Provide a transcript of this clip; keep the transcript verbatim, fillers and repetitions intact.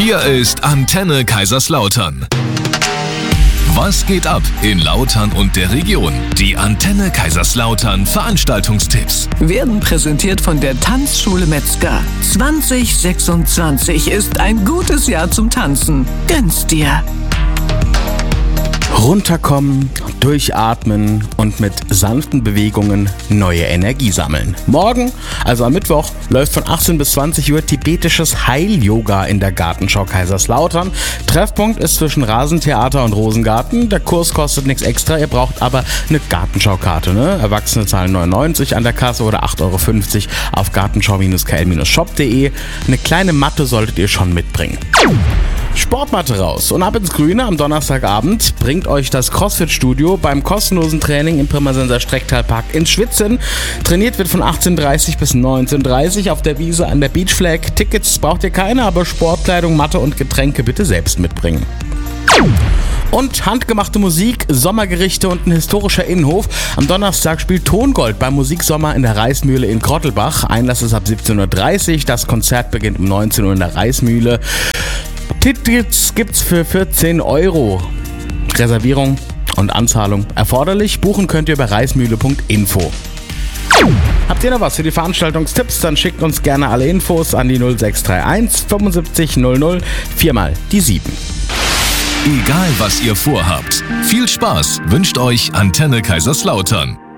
Hier ist Antenne Kaiserslautern. Was geht ab in Lautern und der Region? Die Antenne Kaiserslautern Veranstaltungstipps werden präsentiert von der Tanzschule Metzger. zwanzig sechsundzwanzig ist ein gutes Jahr zum Tanzen. Gönn's dir! Runterkommen, durchatmen und mit sanften Bewegungen neue Energie sammeln. Morgen, also am Mittwoch, läuft von achtzehn bis zwanzig Uhr tibetisches Heil-Yoga in der Gartenschau Kaiserslautern. Treffpunkt ist zwischen Rasentheater und Rosengarten. Der Kurs kostet nichts extra, ihr braucht aber eine Gartenschaukarte. Ne? Erwachsene zahlen neunundneunzig an der Kasse oder acht Euro fünfzig auf gartenschau K L shop punkt de. Eine kleine Matte solltet ihr schon mitbringen. Sportmatte raus und ab ins Grüne am Donnerstagabend bringt euch das CrossFit-Studio beim kostenlosen Training im Pirmasenser Strecktalpark ins Schwitzen. Trainiert wird von achtzehn Uhr dreißig bis neunzehn Uhr dreißig auf der Wiese an der Beach Flag. Tickets braucht ihr keine, aber Sportkleidung, Matte und Getränke bitte selbst mitbringen. Und handgemachte Musik, Sommergerichte und ein historischer Innenhof. Am Donnerstag spielt Tongold beim Musiksommer in der Reismühle in Krottelbach. Einlass ist ab siebzehn Uhr dreißig. Das Konzert beginnt um neunzehn Uhr in der Reismühle. Tickets gibt's für vierzehn Euro. Reservierung und Anzahlung erforderlich. Buchen könnt ihr über reismühle punkt info. Habt ihr noch was für die Veranstaltungstipps? Dann schickt uns gerne alle Infos an die null sechs drei eins fünfundsiebzig null null viermal die sieben. Egal was ihr vorhabt, viel Spaß wünscht euch Antenne Kaiserslautern.